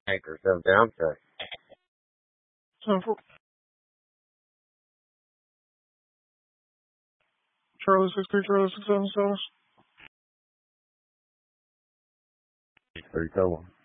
Anchor yourself down, sir. Charlie 63, Charlie 67 status. 3 Cohen.